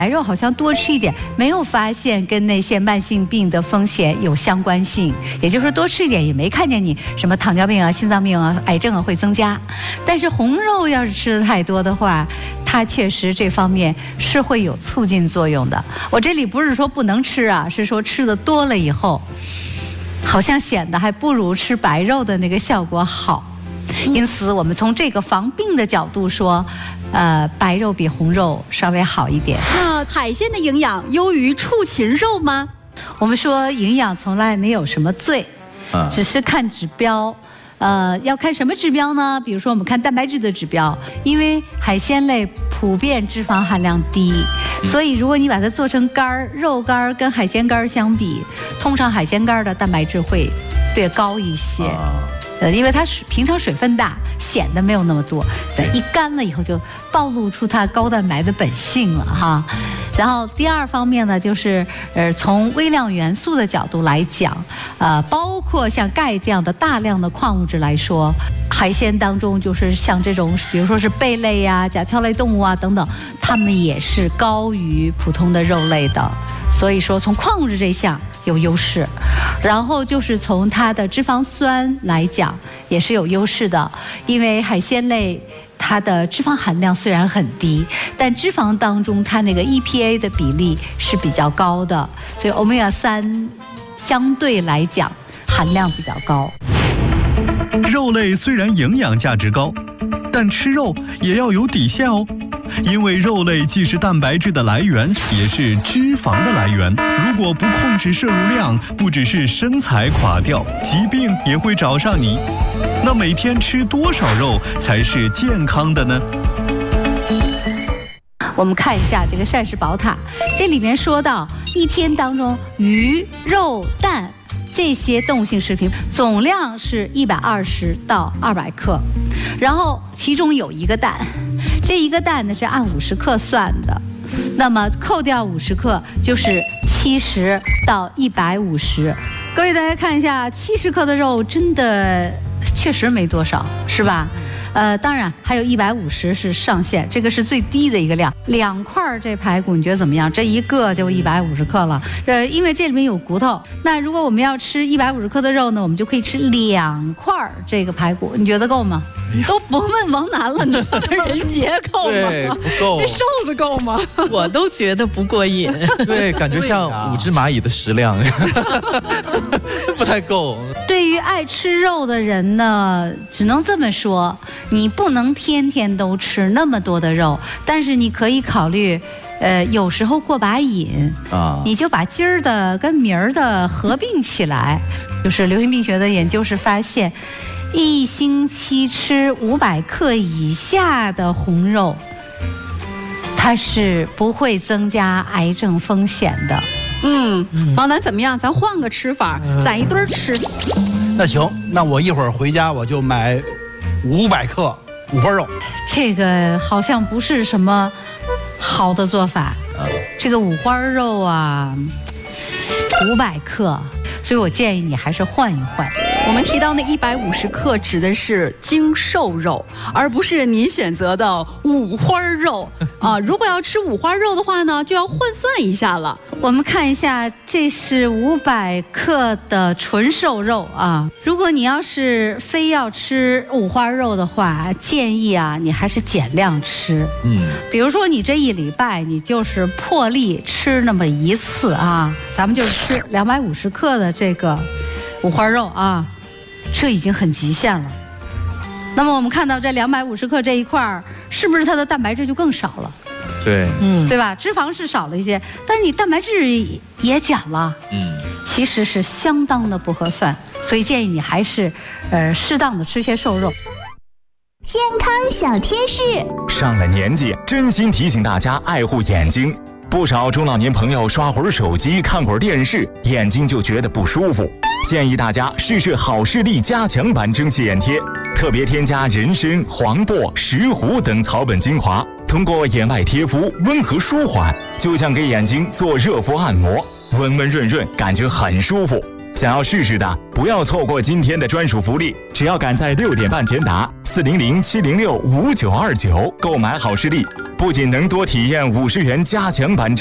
白肉好像多吃一点，没有发现跟那些慢性病的风险有相关性，也就是说多吃一点也没看见你什么糖尿病啊、心脏病啊、癌症啊会增加。但是红肉要是吃的太多的话，它确实这方面是会有促进作用的。我这里不是说不能吃啊，是说吃的多了以后，好像显得还不如吃白肉的那个效果好。因此，我们从这个防病的角度说，白肉比红肉稍微好一点。 那海鲜的营养优于畜禽肉吗？ 我们说营养从来没有什么罪，只是看指标。要看什么指标呢？比如说我们看蛋白质的指标，因为海鲜类普遍脂肪含量低，所以如果你把它做成干儿，肉干儿跟海鲜干儿相比，通常海鲜干儿的蛋白质会略高一些。因为它平常水分大，显得没有那么多，在一干了以后就暴露出它高蛋白的本性了哈。然后第二方面呢，就是从微量元素的角度来讲，包括像钙这样的大量的矿物质来说，海鲜当中就是像这种，比如说是贝类呀、甲壳类动物啊等等，它们也是高于普通的肉类的。所以说从矿物质这项有优势，然后就是从它的脂肪酸来讲也是有优势的，因为海鲜类它的脂肪含量虽然很低，但脂肪当中它那个 EPA 的比例是比较高的，所以欧米伽3相对来讲含量比较高。 肉类虽然营养价值高，但吃肉也要有底线哦。因为肉类既是蛋白质的来源，也是脂肪的来源。如果不控制摄入量，不只是身材垮掉，疾病也会找上你。那每天吃多少肉才是健康的呢？ 我们看一下这个膳食宝塔，这里面说到一天当中鱼、肉、蛋这些动物性食品总量是120到200克，然后其中有一个蛋，这一个蛋呢是按50克算的，那么扣掉50克就是70到150。各位大家看一下，70克的肉真的确实没多少，是吧？当然还有150是上限，这个是最低的一个量。2块这排骨你觉得怎么样？这一个就150克了。因为这里面有骨头，那如果我们要吃150克的肉呢，我们就可以吃2块这个排骨，你觉得够吗？ 你都甭问王楠了，你人杰够吗？ 对，不够。 这瘦子够吗？ 我都觉得不过瘾。 对，感觉像5只蚂蚁的食量，不太够。 对于爱吃肉的人呢，只能这么说，你不能天天都吃那么多的肉，但是你可以考虑，有时候过把瘾啊，你就把今儿的跟明儿的合并起来。就是流行病学的研究是发现，1星期吃500克以下的红肉，它是不会增加癌症风险的。 王楠怎么样？咱换个吃法，攒一堆儿吃。 那行，那我一会儿回家我就买500克五花肉。 这个好像不是什么好的做法。这个五花肉啊，500克，所以我建议你还是换一换。 我们提到那150克指的是精瘦肉，而不是您选择的五花肉啊。如果要吃五花肉的话呢，就要换算一下了。 我们看一下，这是500克的纯瘦肉啊。如果你要是非要吃五花肉的话，建议啊，你还是减量吃。比如说你这一礼拜你就是破例吃那么1次啊，咱们就吃250克的这个五花肉啊，这已经很极限了。那么我们看到这250克这一块，是不是它的蛋白质就更少了？ 对， 对吧？脂肪是少了一些，但是你蛋白质也减了，其实是相当的不合算，所以建议你还是适当的吃些瘦肉。 健康小贴士， 上了年纪，真心提醒大家爱护眼睛。不少中老年朋友刷会儿手机、看会儿电视，眼睛就觉得不舒服。建议大家试试好视力加强版蒸汽眼贴，特别添加人参、黄柏、石斛等草本精华，通过眼外贴敷温和舒缓，就像给眼睛做热敷按摩，温温润润，感觉很舒服。想要试试的，不要错过今天的专属福利，只要赶在6点半前打 400-706-5929购买好视力，不仅能多体验50元加强版